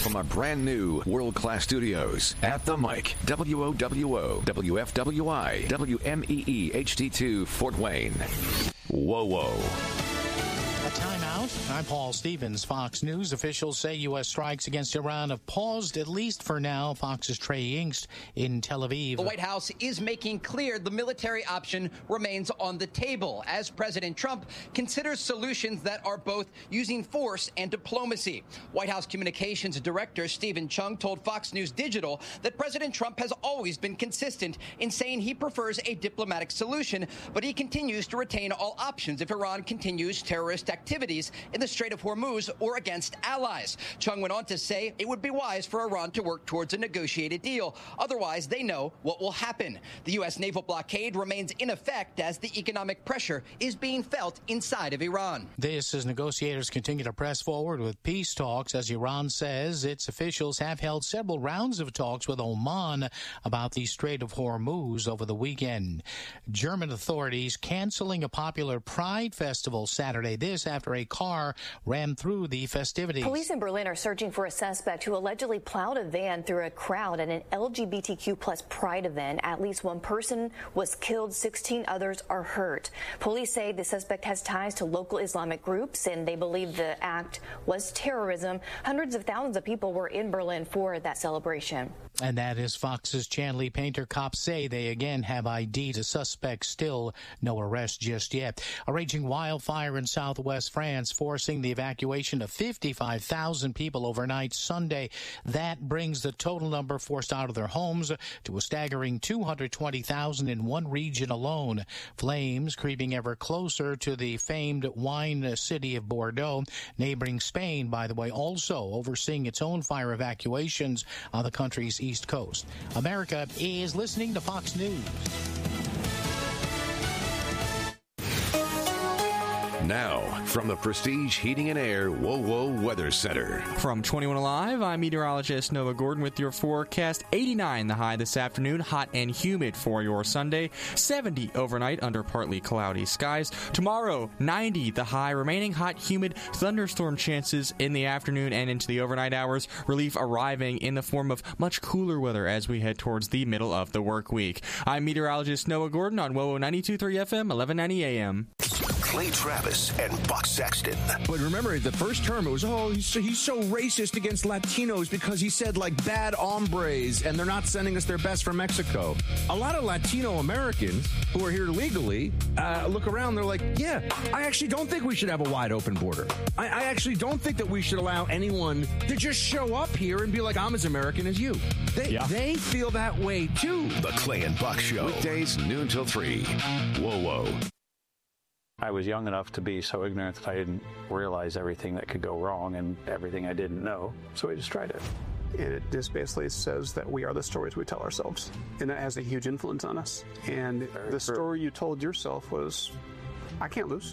from our brand new world-class studios at the mic, WOWO, WFWI, WMEE HD2 Fort Wayne. Whoa. A timeout. I'm Paul Stevens, Fox News. Officials say U.S. strikes against Iran have paused, at least for now. Fox's Trey Yingst in Tel Aviv. The White House is making clear the military option remains on the table as President Trump considers solutions that are both using force and diplomacy. White House Communications Director Stephen Chung told Fox News Digital that President Trump has always been consistent in saying he prefers a diplomatic solution, but he continues to retain all options if Iran continues terrorist activities in the Strait of Hormuz or against allies. Chung went on to say it would be wise for Iran to work towards a negotiated deal. Otherwise, they know what will happen. The U.S. naval blockade remains in effect as the economic pressure is being felt inside of Iran. This as negotiators continue to press forward with peace talks as Iran says its officials have held several rounds of talks with Oman about the Strait of Hormuz over the weekend. German authorities canceling a popular Pride festival Saturday. This after a car ran through the festivities. Police in Berlin are searching for a suspect who allegedly plowed a van through a crowd at an LGBTQ plus Pride event. At least one person was killed, 16 others are hurt. Police say the suspect has ties to local Islamic groups and they believe the act was terrorism. Hundreds of thousands of people were in Berlin for that celebration. And that is Fox's Chanley Painter. Cops say they again have ID to suspects. Still no arrest just yet. A raging wildfire in southwest France forcing the evacuation of 55,000 people overnight Sunday. That brings the total number forced out of their homes to a staggering 220,000 in one region alone. Flames creeping ever closer to the famed wine city of Bordeaux. Neighboring Spain, by the way, also overseeing its own fire evacuations on the country's east coast. America is listening to Fox News. Now, from the Prestige Heating and Air WOWO Weather Center. From 21 Alive, I'm meteorologist Nova Gordon with your forecast. 89 the high this afternoon, hot and humid for your Sunday. 70 overnight under partly cloudy skies. Tomorrow, 90 the high, remaining hot, humid, thunderstorm chances in the afternoon and into the overnight hours. Relief arriving in the form of much cooler weather as we head towards the middle of the work week. I'm meteorologist Noah Gordon on WOWO 92.3 FM, 1190 AM. Clay Travis and Buck Sexton. But remember, the first term, it was, he's so racist against Latinos because he said, like, bad hombres, and they're not sending us their best from Mexico. A lot of Latino Americans who are here legally look around, they're like, yeah, I actually don't think we should have a wide open border. I actually don't think that we should allow anyone to just show up here and be like, I'm as American as you. They feel that way, too. The Clay and Buck Show. Weekdays, noon till 3. Whoa. I was young enough to be so ignorant that I didn't realize everything that could go wrong and everything I didn't know. So I just tried it. And it just basically says that we are the stories we tell ourselves. And that has a huge influence on us. And the story you told yourself was, I can't lose.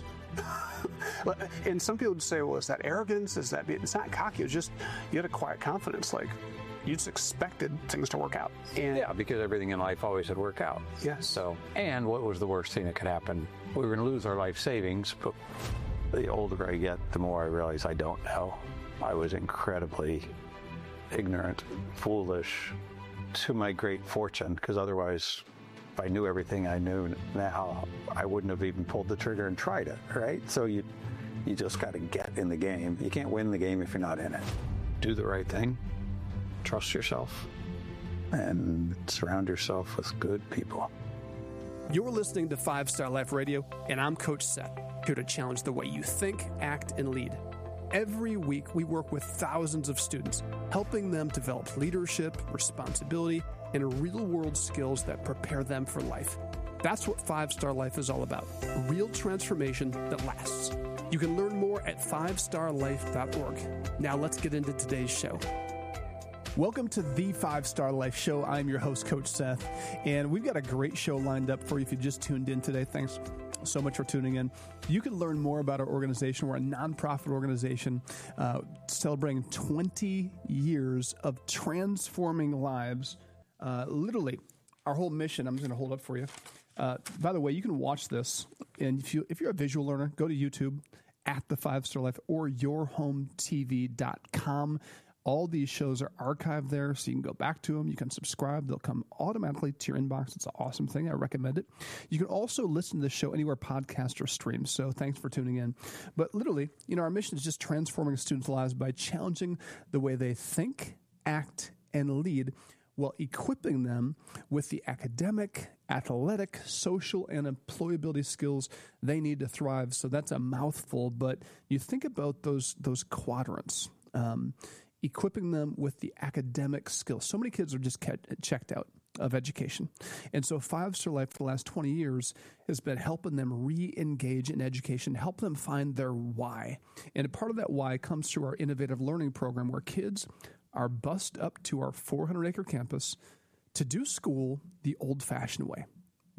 And some people would say, well, is that arrogance? It's not cocky. It's just, you had a quiet confidence. Like, you just expected things to work out. And yeah, because everything in life always had worked out. Yes. So, and what was the worst thing that could happen? We were going to lose our life savings, but the older I get, the more I realize I don't know. I was incredibly ignorant, foolish, to my great fortune, because otherwise, if I knew everything I knew now, I wouldn't have even pulled the trigger and tried it, right? So you just got to get in the game. You can't win the game if you're not in it. Do the right thing. Trust yourself. And surround yourself with good people. You're listening to 5 Star Life Radio, and I'm Coach Seth, here to challenge the way you think, act, and lead. Every week, we work with thousands of students, helping them develop leadership, responsibility, and real-world skills that prepare them for life. That's what 5 Star Life is all about, real transformation that lasts. You can learn more at 5starlife.org. Now let's get into today's show. Welcome to the 5 Star Life Show. I'm your host, Coach Seth, and we've got a great show lined up for you if you just tuned in today. Thanks so much for tuning in. You can learn more about our organization. We're a nonprofit organization celebrating 20 years of transforming lives. Literally, our whole mission, I'm just going to hold up for you. By the way, you can watch this, and if you're a visual learner, go to YouTube at the 5 Star Life or yourhometv.com. All these shows are archived there, so you can go back to them. You can subscribe. They'll come automatically to your inbox. It's an awesome thing. I recommend it. You can also listen to the show anywhere podcasts are streamed, so thanks for tuning in. But literally, our mission is just transforming students' lives by challenging the way they think, act, and lead while equipping them with the academic, athletic, social, and employability skills they need to thrive. So that's a mouthful, but you think about those quadrants. Equipping them with the academic skills. So many kids are just checked out of education. And so 5-Star Life for the last 20 years has been helping them re-engage in education, help them find their why. And a part of that why comes through our innovative learning program where kids are bussed up to our 400-acre campus to do school the old-fashioned way,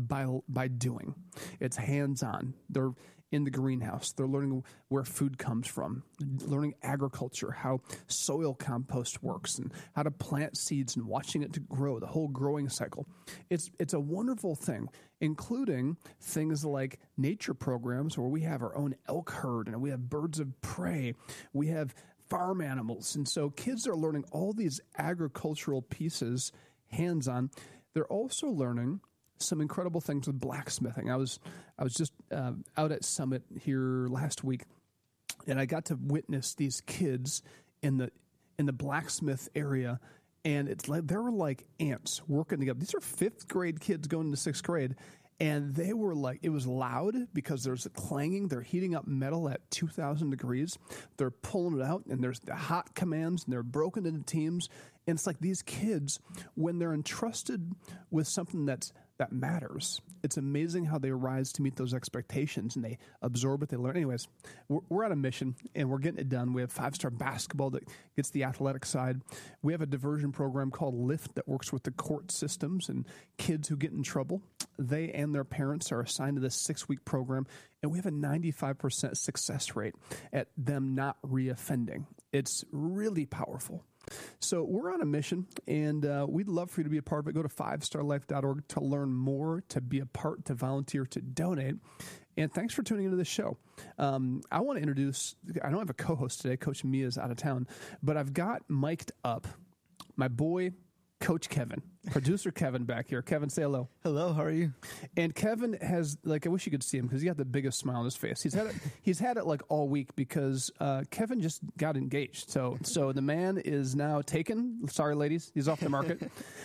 by doing. It's hands-on. They're in the greenhouse. They're learning where food comes from, learning agriculture, how soil compost works, and how to plant seeds and watching it to grow, the whole growing cycle. It's a wonderful thing, including things like nature programs where we have our own elk herd and we have birds of prey. We have farm animals. And so kids are learning all these agricultural pieces hands-on. They're also learning some incredible things with blacksmithing. I was just out at Summit here last week, and I got to witness these kids in the blacksmith area, and it's like they were like ants working together. These are 5th grade kids going into 6th grade, and they were like, it was loud because there's a clanging. They're heating up metal at 2,000 degrees. They're pulling it out, and there's the hot commands, and they're broken into teams. And it's like these kids, when they're entrusted with something that matters, it's amazing how they rise to meet those expectations and they absorb what they learn. Anyways, we're on a mission and we're getting it done. We have 5-star basketball that gets the athletic side. We have a diversion program called LIFT that works with the court systems and kids who get in trouble. They and their parents are assigned to this 6-week program, and we have a 95% success rate at them not reoffending. It's really powerful. So we're on a mission, and we'd love for you to be a part of it. Go to 5starlife.org to learn more, to be a part, to volunteer, to donate. And thanks for tuning into this show. I want to introduce, I don't have a co-host today. Coach Mia is out of town, but I've got mic'd up my boy, Coach Kevin, producer Kevin back here. Kevin, say hello. Hello, how are you? And Kevin has, I wish you could see him because he got the biggest smile on his face. He's had it all week because Kevin just got engaged. So the man is now taken. Sorry, ladies, he's off the market.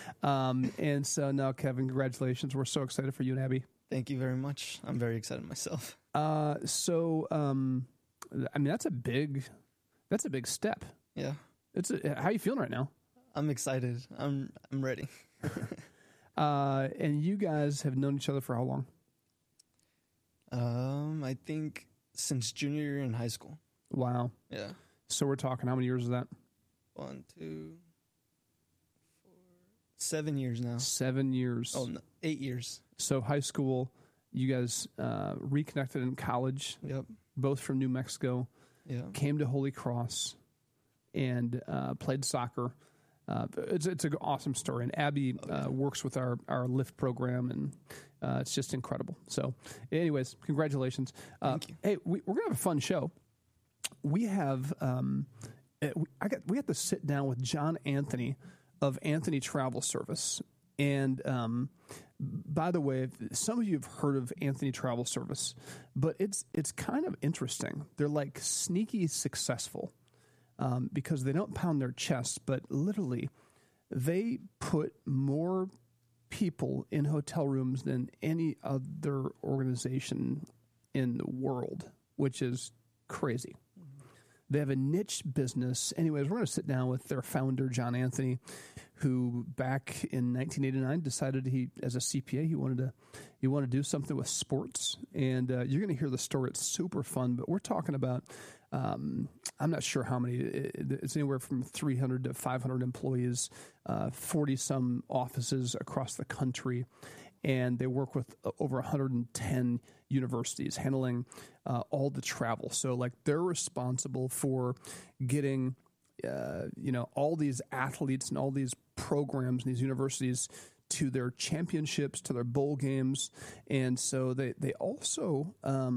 And so now, Kevin, congratulations. We're so excited for you and Abby. Thank you very much. I'm very excited myself. That's a big step. Yeah. How are you feeling right now? I'm excited. I'm ready. And you guys have known each other for how long? I think since junior year in high school. Wow. Yeah. So we're talking, how many years is that? 1, 2, 4, 7 years now. 7 years. Oh, no, 8 years. So high school, you guys reconnected in college. Yep. Both from New Mexico. Yeah. Came to Holy Cross and played soccer. It's an awesome story, and Abby works with our LIFT program, and it's just incredible. So, anyways, congratulations. Thank you. Hey, we're gonna have a fun show. We have we have to sit down with John Anthony of Anthony Travel Service, and by the way, some of you have heard of Anthony Travel Service, but it's kind of interesting. They're like sneaky successful. Because they don't pound their chests, but literally they put more people in hotel rooms than any other organization in the world, which is crazy. Mm-hmm. They have a niche business. Anyways, we're going to sit down with their founder, John Anthony, who back in 1989 decided as a CPA, he wanted to do something with sports. And you're going to hear the story. It's super fun, but we're talking about I'm not sure how many. It's anywhere from 300 to 500 employees, 40-some offices across the country, and they work with over 110 universities handling all the travel. So, they're responsible for getting, all these athletes and all these programs and these universities to their championships, to their bowl games, and so they also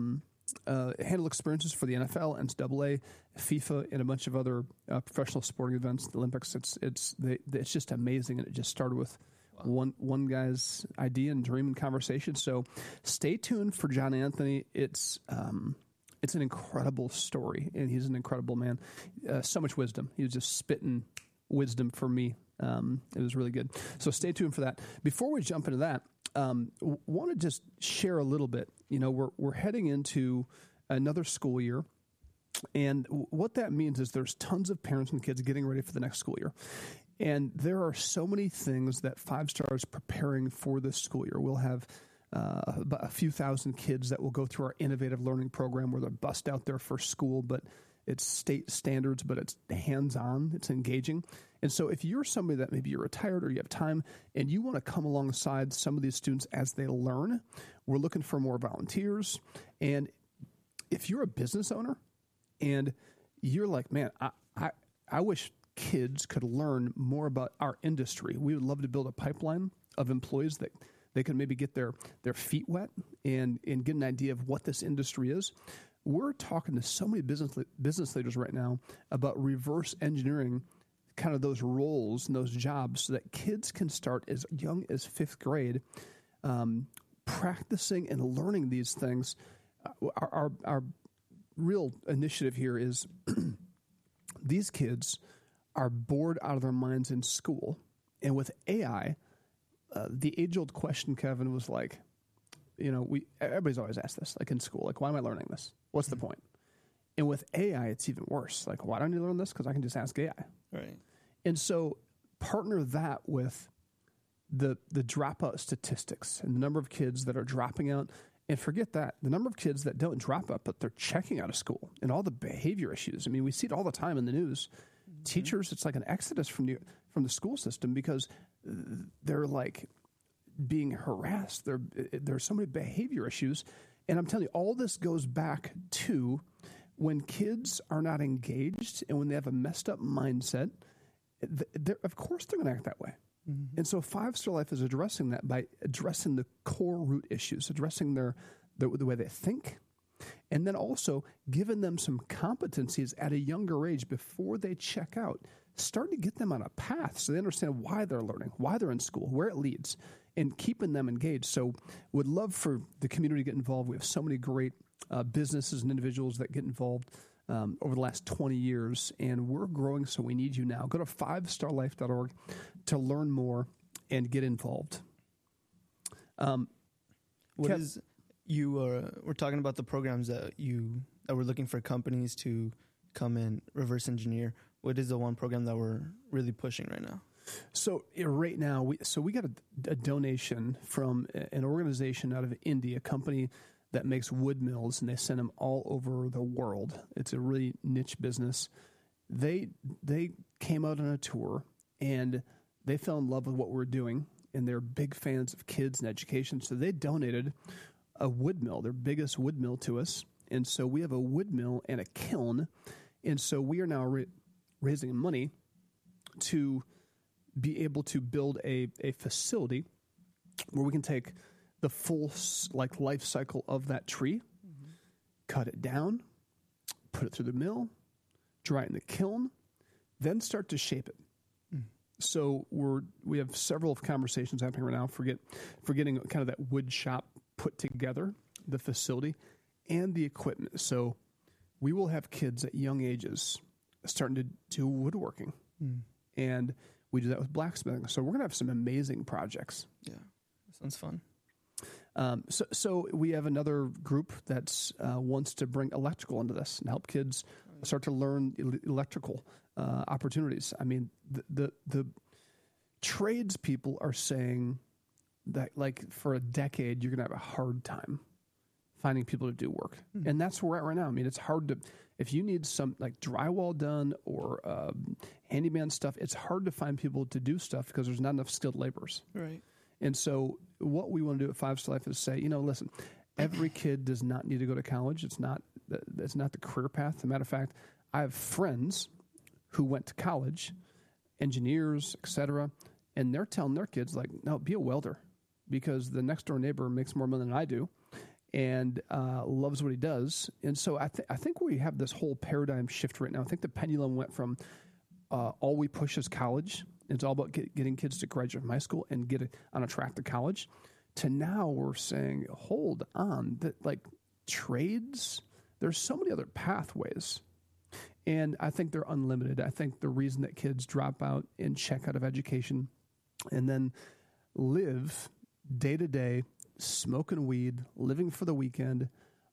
handle experiences for the NFL, NCAA, FIFA, and a bunch of other professional sporting events, the Olympics. It's just amazing, and it just started with one guy's idea and dream and conversation. So stay tuned for John Anthony. It's an incredible story, and he's an incredible man. So much wisdom. He was just spitting wisdom for me. It was really good. So stay tuned for that. Before we jump into that, want to just share a little bit. You know, we're heading into another school year, and what that means is there's tons of parents and kids getting ready for the next school year. And there are so many things that 5 Star is preparing for this school year. We'll have about a few thousand kids that will go through our innovative learning program where they're bust out their first school, but it's state standards, but it's hands-on, it's engaging. And so if you're somebody that maybe you're retired or you have time and you want to come alongside some of these students as they learn, we're looking for more volunteers. And if you're a business owner and you're like, man, I wish kids could learn more about our industry. We would love to build a pipeline of employees that they can maybe get their feet wet and get an idea of what this industry is. We're talking to so many business leaders right now about reverse engineering kind of those roles and those jobs so that kids can start as young as 5th grade practicing and learning these things. Our real initiative here is these kids are bored out of their minds in school. And with AI, the age-old question, Kevin, was like, you know, everybody's always asked this, like in school, like, why am I learning this? What's the point? And with AI, it's even worse. Like, why don't you learn this? Because I can just ask AI. Right. And so partner that with the dropout statistics and the number of kids that are dropping out. And forget that, the number of kids that don't drop out, but they're checking out of school and all the behavior issues. I mean, we see it all the time in the news. Mm-hmm. Teachers, it's like an exodus from the school system because they're like being harassed. There's so many behavior issues. And I'm telling you, all this goes back to when kids are not engaged and when they have a messed up mindset, of course they're going to act that way. Mm-hmm. And so 5 Star Life is addressing that by addressing the core root issues, addressing the way they think, and then also giving them some competencies at a younger age before they check out, starting to get them on a path so they understand why they're learning, why they're in school, where it leads, and keeping them engaged. So would love for the community to get involved. We have so many great businesses and individuals that get involved over the last 20 years, and we're growing, so we need you now. Go to 5starlife.org to learn more and get involved. We're talking about the programs that we're looking for companies to come and reverse engineer. What is the one program that we're really pushing right now? So right now, we got a donation from an organization out of India, a company that makes wood mills, and they send them all over the world. It's a really niche business. They came out on a tour, and they fell in love with what we're doing, and they're big fans of kids and education. So they donated a wood mill, their biggest wood mill, to us. And so we have a wood mill and a kiln. And so we are now raising money to be able to build a facility where we can take the full life cycle of that tree, mm-hmm. cut it down, put it through the mill, dry it in the kiln, then start to shape it. Mm. So we have several conversations happening right now for getting kind of that wood shop put together, the facility, and the equipment. So we will have kids at young ages starting to do woodworking. Mm. And we do that with blacksmithing. So we're going to have some amazing projects. Yeah, that sounds fun. So we have another group that wants to bring electrical into this and help kids start to learn electrical opportunities. I mean, the trades people are saying that, like, for a decade, you're going to have a hard time finding people to do work. Mm-hmm. And that's where we're at right now. I mean, it's hard to, if you need some like drywall done or handyman stuff, it's hard to find people to do stuff because there's not enough skilled laborers. Right. And so what we want to do at 5 Star Life is say, listen, every kid does not need to go to college. It's not the career path. As a matter of fact, I have friends who went to college, engineers, etc., and they're telling their kids, like, no, be a welder because the next door neighbor makes more money than I do, and loves what he does. And so I think we have this whole paradigm shift right now. I think the pendulum went from all we push is college. It's all about getting kids to graduate from high school and get on a track to college, to now we're saying, hold on, that like trades, there's so many other pathways. And I think they're unlimited. I think the reason that kids drop out and check out of education and then live day to day, smoking weed, living for the weekend,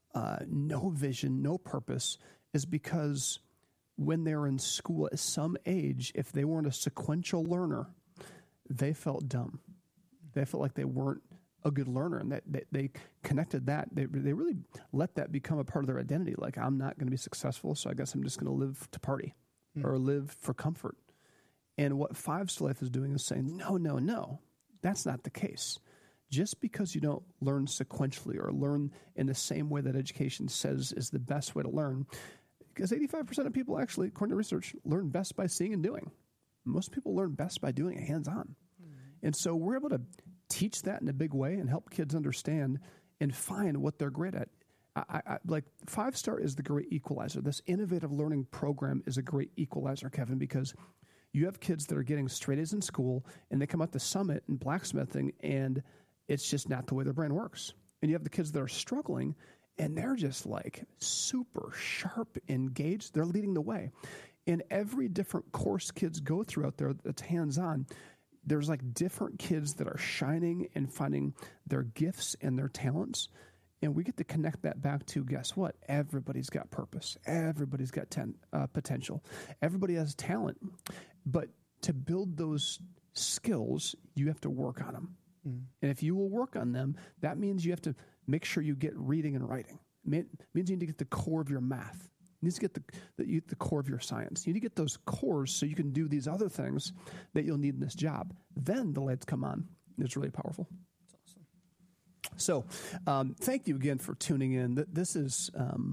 no vision, no purpose, is because when they're in school at some age, if they weren't a sequential learner, they felt dumb. They felt like they weren't a good learner, and that they connected that. They really let that become a part of their identity. Like, I'm not going to be successful, so I guess I'm just going to live to party or live for comfort. And what Five Star Life is doing is saying, no, that's not the case. Just because you don't learn sequentially or learn in the same way that education says is the best way to learn, because 85% of people actually, according to research, learn best by seeing and doing. Most people learn best by doing it hands-on. And so we're able to teach that in a big way and help kids understand and find what they're great at. I like Five Star is the great equalizer. This innovative learning program is a great equalizer, Kevin, because you have kids that are getting straight A's in school and they come out to Summit and blacksmithing and it's just not the way their brain works. And you have the kids that are struggling and they're just like super sharp, engaged. They're leading the way. In every different course kids go through out there that's hands-on, there's like different kids that are shining and finding their gifts and their talents. And we get to connect that back to, guess what? Everybody's got purpose. Everybody's got potential. Everybody has talent. But to build those skills, you have to work on them. And if you will work on them, that means you have to make sure you get reading and writing. It means you need to get the core of your math. You need to get the core of your science. You need to get those cores so you can do these other things that you'll need in this job. Then the lights come on. It's really powerful. That's awesome. So thank you again for tuning in. This is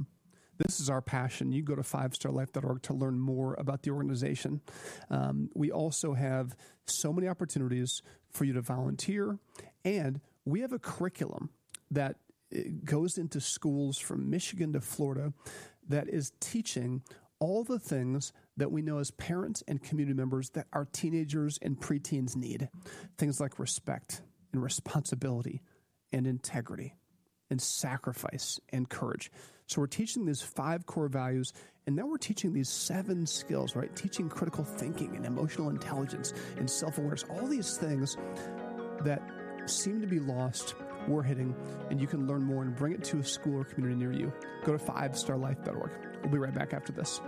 our passion. You go to 5starlife.org to learn more about the organization. We also have so many opportunities for you to volunteer, and we have a curriculum that goes into schools from Michigan to Florida that is teaching all the things that we know as parents and community members that our teenagers and preteens need. Things like respect and responsibility and integrity and sacrifice and courage. So we're teaching these 5 core values, and now we're teaching these 7 skills, right? Teaching critical thinking and emotional intelligence and self-awareness, all these things that seem to be lost, we're hitting, and you can learn more and bring it to a school or community near you. Go to 5starlife.org. We'll be right back after this.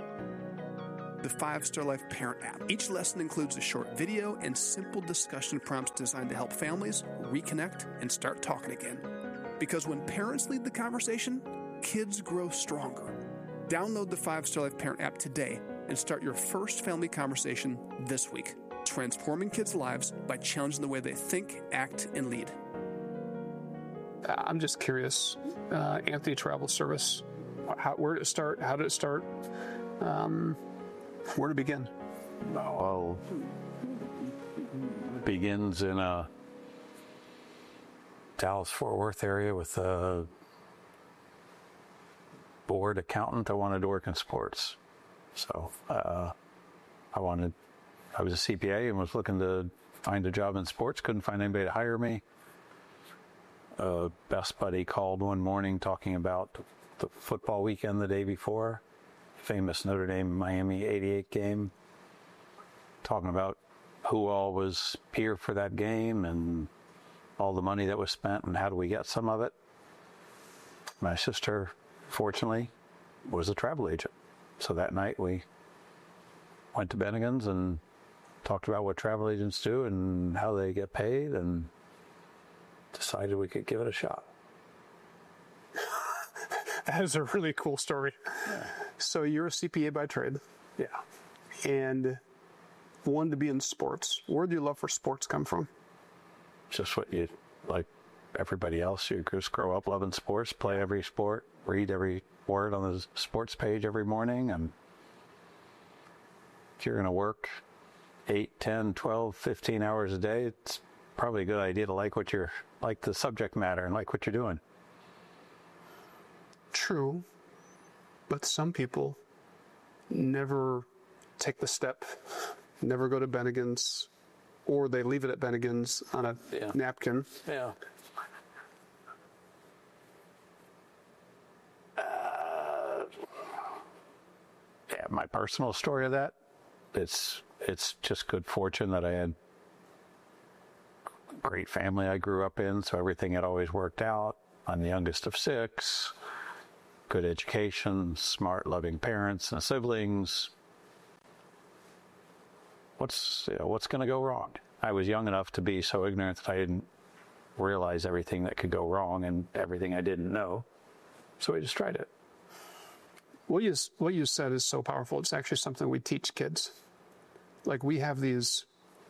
The 5 Star Life Parent app. Each lesson includes a short video and simple discussion prompts designed to help families reconnect and start talking again. Because when parents lead the conversation, kids grow stronger. Download the 5 Star Life Parent app today and start your first family conversation this week, transforming kids' lives by challenging the way they think, act, and lead. I'm just curious, Anthony Travel Service, where did it start? How did it start? Where to begin? Well, it begins in a Dallas-Fort Worth area with a board accountant that wanted to work in sports. So I was a CPA and was looking to find a job in sports. Couldn't find anybody to hire me. Best buddy called one morning talking about the football weekend the day before, famous Notre Dame-Miami 88 game, talking about who all was here for that game and all the money that was spent and how do we get some of it. My sister, fortunately, was a travel agent. So that night we went to Bennigan's and talked about what travel agents do and how they get paid and decided we could give it a shot. That is a really cool story. Yeah. So you're a CPA by trade. Yeah. And wanted to be in sports. Where did your love for sports come from? Just what you, like everybody else, you just grow up loving sports, play every sport, read every word on the sports page every morning. And if you're going to work 8, 10, 12, 15 hours a day, it's probably a good idea to like the subject matter and like what you're doing. True, but some people never take the step, never go to Bennigan's, or they leave it at Bennigan's on a napkin. Yeah. My personal story of that, it's just good fortune that I had a great family I grew up in, so everything had always worked out. I'm the youngest of 6, good education, smart, loving parents and siblings. What's going to go wrong? I was young enough to be so ignorant that I didn't realize everything that could go wrong and everything I didn't know, so I just tried it. What you said is so powerful. It's actually something we teach kids. Like, we have these,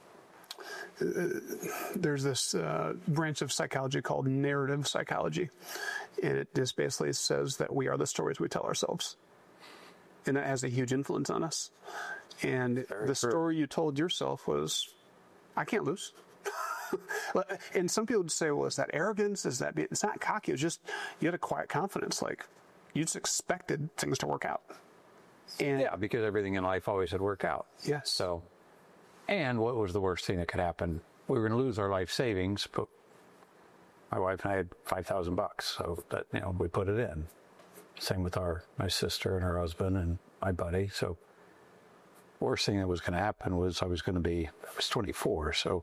there's this branch of psychology called narrative psychology. And it just basically says that we are the stories we tell ourselves. And that has a huge influence on us. And the story you told yourself was, I can't lose. And some people would say, well, is that arrogance? It's not cocky. It's just, you had a quiet confidence. Like, you just expected things to work out. And yeah, because everything in life always had worked out. Yes. So, and what was the worst thing that could happen? We were going to lose our life savings, but my wife and I had $5,000, so that, we put it in. Same with my sister and her husband and my buddy. So, worst thing that was going to happen was I was 24. So,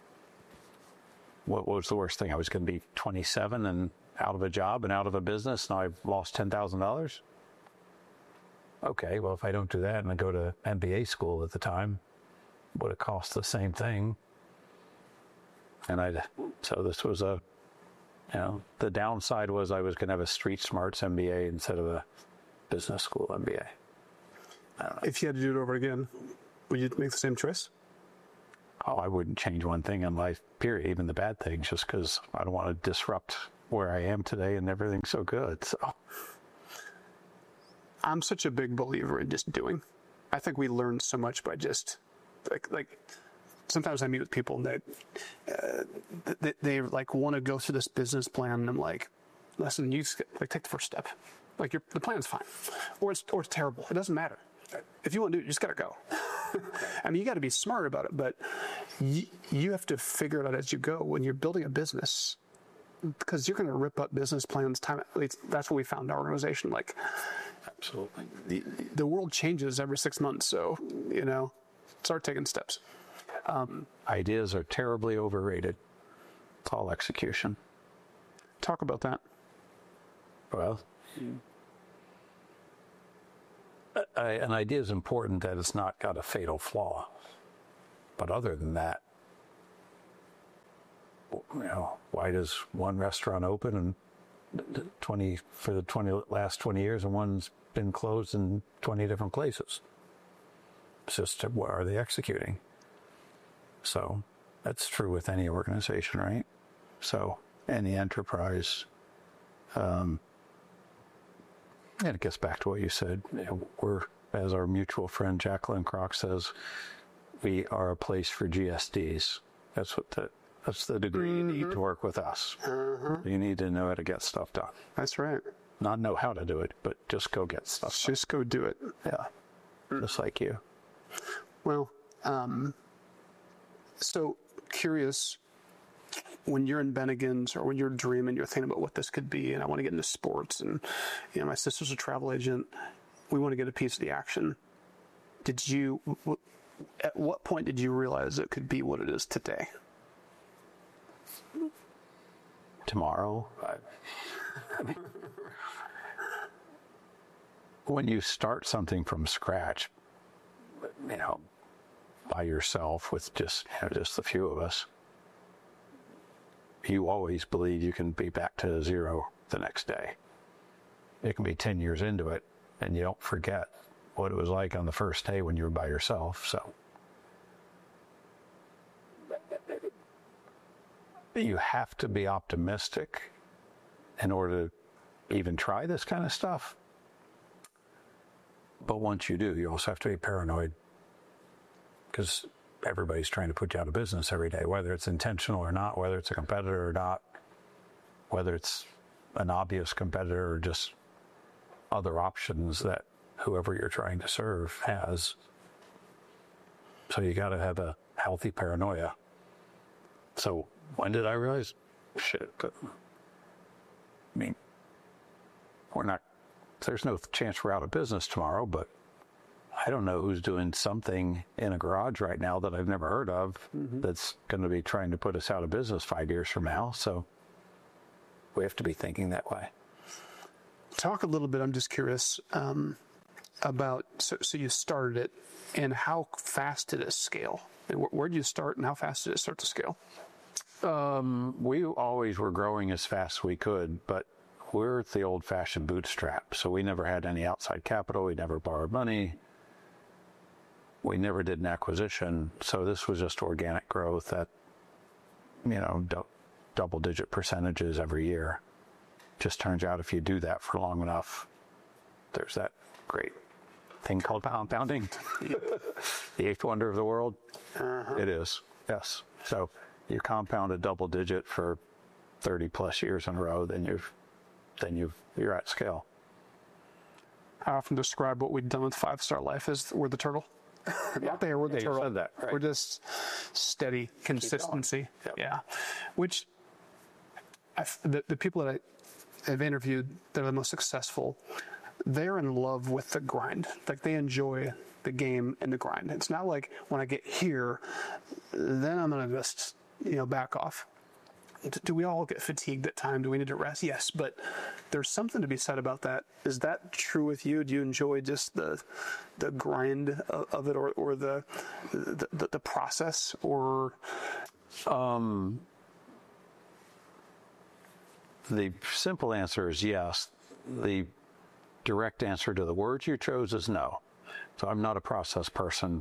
what was the worst thing? I was going to be 27 and out of a job and out of a business. Now I've lost $10,000. Okay, well, if I don't do that and I go to MBA school at the time, would it cost the same thing? And so this was the downside was I was going to have a street smarts MBA instead of a business school MBA. I don't know. If you had to do it over again, would you make the same choice? Oh, I wouldn't change one thing in life, period, even the bad things, just because I don't want to disrupt where I am today and everything's so good. So I'm such a big believer in just doing. I think we learn so much by just like sometimes I meet with people that they like want to go through this business plan, and I'm like, listen, you take the first step. Like, the plan's fine, or it's terrible. It doesn't matter. If you want to do it, you just got to go. I mean, you got to be smart about it, but you have to figure it out as you go when you're building a business, because you're going to rip up business plans. At least that's what we found in our organization. Like, absolutely, the world changes every 6 months, so start taking steps. Ideas are terribly overrated. It's all execution. Talk about that. Well, an idea is important that it's not got a fatal flaw. But other than that, why does one restaurant open and for the last 20 years and one's been closed in 20 different places? It's just, what are they executing? So that's true with any organization, right? So any enterprise, and it gets back to what you said. We're, as our mutual friend Jacqueline Kroc says, we are a place for GSDs. That's the degree you need to work with us. You need to know how to get stuff done. That's right. Not know how to do it, but just go get stuff done. Just go do it. Yeah. Just like you. Well, so curious, when you're in Bennigan's or when you're dreaming, you're thinking about what this could be, and I want to get into sports, and my sister's a travel agent, we want to get a piece of the action. At what point did you realize it could be what it is today? Tomorrow. When you start something from scratch, by yourself with just the few of us, you always believe you can be back to zero the next day. It can be 10 years into it, and you don't forget what it was like on the first day when you were by yourself. So you have to be optimistic in order to even try this kind of stuff. But once you do, you also have to be paranoid, because everybody's trying to put you out of business every day, whether it's intentional or not, whether it's a competitor or not, whether it's an obvious competitor or just other options that whoever you're trying to serve has. So you got to have a healthy paranoia. So when did I realize? Shit. I mean, there's no chance we're out of business tomorrow, but I don't know who's doing something in a garage right now that I've never heard of that's going to be trying to put us out of business 5 years from now. So we have to be thinking that way. Talk a little bit, I'm just curious, about, so you started it, and how fast did it scale? And where did you start, and how fast did it start to scale? We always were growing as fast as we could, but we're the old-fashioned bootstrap, so we never had any outside capital. We never borrowed money. We never did an acquisition, so this was just organic growth at, double-digit percentages every year. Just turns out if you do that for long enough, there's that great thing called compounding. The eighth wonder of the world. It is, yes. So you compound a double digit for 30 plus years in a row, then you're at scale. I often describe what we've done with 5-Star Life as we're the turtle. Out there, we're the turtle. You said that, right. We're just steady consistency. Yep. Yeah. Which the people that I've interviewed that are the most successful, they're in love with the grind. Like, they enjoy the game and the grind. It's not like when I get here, then I'm going to just, back off. Do we all get fatigued at times? Do we need to rest? Yes, but there's something to be said about that. Is that true with you? Do you enjoy just the grind of it, or the process, or? The simple answer is yes. The direct answer to the words you chose is no. So I'm not a process person.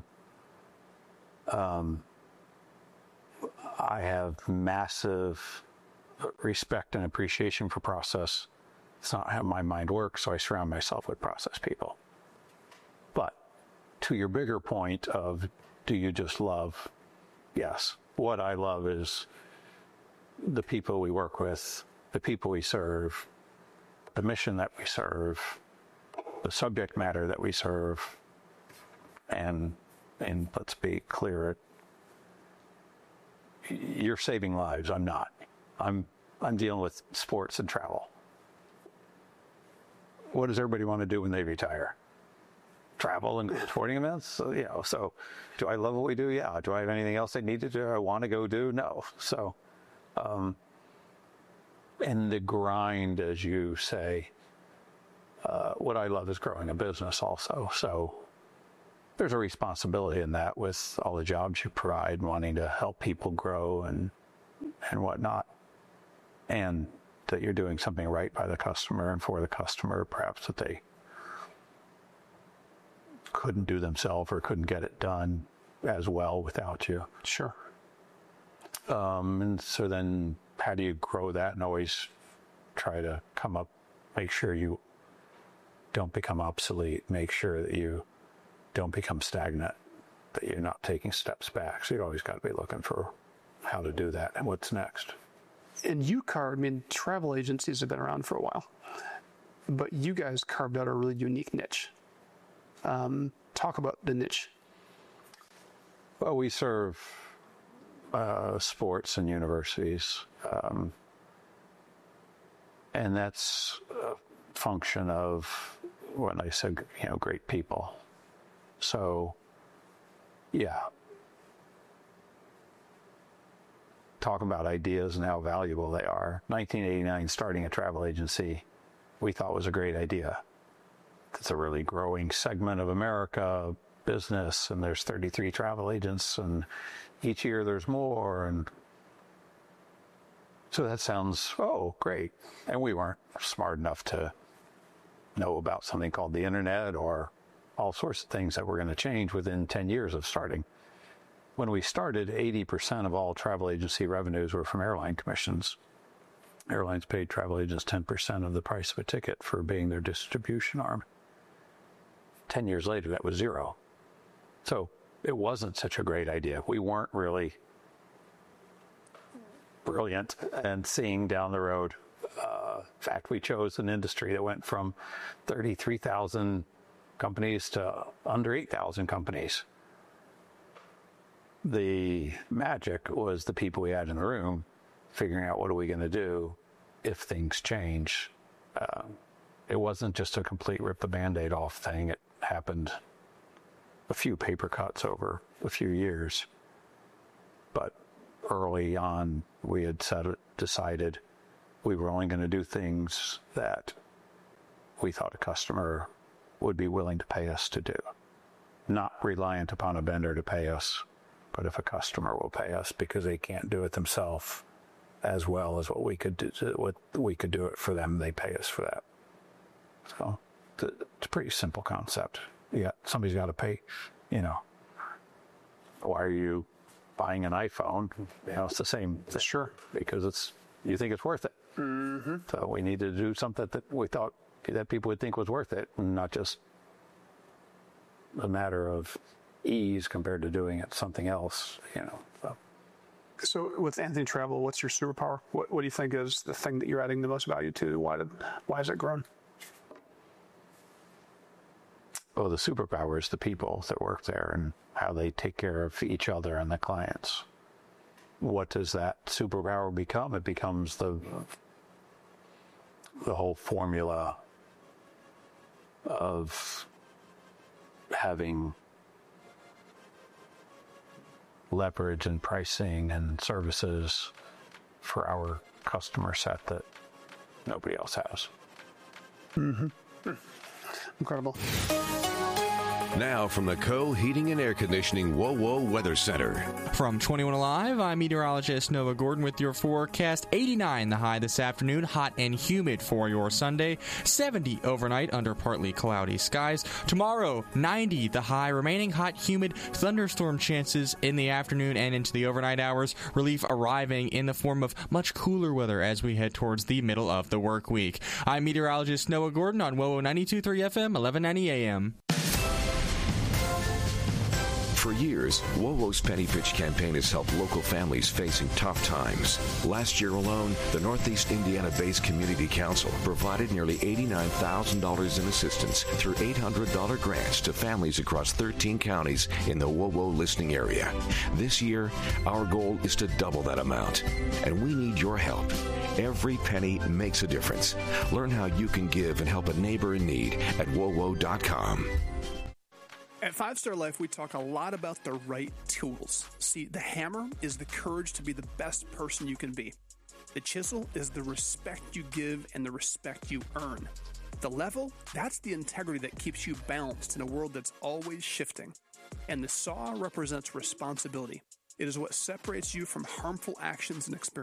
I have massive respect and appreciation for process. It's not how my mind works, so I surround myself with process people. But to your bigger point of, do you just love? Yes. What I love is the people we work with, the people we serve, the mission that we serve, the subject matter that we serve, and let's be clear, you're saving lives. I'm not. I'm dealing with sports and travel. What does everybody want to do when they retire? Travel and sporting events? So do I love what we do? Yeah. Do I have anything else I need to do? I want to go do? No. So, and the grind, as you say, what I love is growing a business also. So there's a responsibility in that with all the jobs you provide, wanting to help people grow and whatnot. And that you're doing something right by the customer and for the customer, perhaps that they couldn't do themselves or couldn't get it done as well without you. Sure. And so then how do you grow that and always try to make sure you don't become obsolete, make sure that you don't become stagnant, that you're not taking steps back. So you always got to be looking for how to do that and what's next. And travel agencies have been around for a while, but you guys carved out a really unique niche. Talk about the niche. Well, we serve sports and universities, and that's a function of when I said, great people. So, yeah. Talk about ideas and how valuable they are. 1989, starting a travel agency, we thought was a great idea. It's a really growing segment of America business, and there's 33 travel agents, and each year there's more, and so that sounds, great. And we weren't smart enough to know about something called the internet or all sorts of things that were going to change within 10 years of starting. When we started, 80% of all travel agency revenues were from airline commissions. Airlines paid travel agents 10% of the price of a ticket for being their distribution arm. 10 years later, that was zero. So it wasn't such a great idea. We weren't really brilliant and seeing down the road. In fact, we chose an industry that went from 33,000 companies to under 8,000 companies. The magic was the people we had in the room figuring out what are we going to do if things change. It wasn't just a complete rip the Band-Aid off thing. It happened a few paper cuts over a few years. But early on, we had decided we were only going to do things that we thought a customer would be willing to pay us to do. Not reliant upon a vendor to pay us, but if a customer will pay us because they can't do it themselves as well as what we could do it for them, they pay us for that. So it's a pretty simple concept. Somebody's got to pay, Why are you buying an iPhone? It's the same. Sure. Because you think it's worth it. Mm-hmm. So we needed to do something that we thought that people would think was worth it, and not just a matter of ease compared to doing it something else, So with Anthony Travel, what's your superpower? What do you think is the thing that you're adding the most value to? Why has it grown? Oh, the superpower is the people that work there and how they take care of each other and the clients. What does that superpower become? It becomes the whole formula of having leverage and pricing and services for our customer set that nobody else has. Mm-hmm. Incredible. Now from the Co-Heating and Air Conditioning WOWO Weather Center. From 21 Alive, I'm meteorologist Nova Gordon with your forecast. 89 the high this afternoon, hot and humid for your Sunday. 70 overnight under partly cloudy skies. Tomorrow, 90 the high, remaining hot, humid, thunderstorm chances in the afternoon and into the overnight hours. Relief arriving in the form of much cooler weather as we head towards the middle of the work week. I'm meteorologist Noah Gordon on WOWO 92.3 FM, 1190 AM. For years, WOWO's Penny Pitch campaign has helped local families facing tough times. Last year alone, the Northeast Indiana-based Community Council provided nearly $89,000 in assistance through $800 grants to families across 13 counties in the WOWO listening area. This year, our goal is to double that amount, and we need your help. Every penny makes a difference. Learn how you can give and help a neighbor in need at WOWO.com. At 5 Star Life, we talk a lot about the right tools. See, the hammer is the courage to be the best person you can be. The chisel is the respect you give and the respect you earn. The level, that's the integrity that keeps you balanced in a world that's always shifting. And the saw represents responsibility. It is what separates you from harmful actions and experiences.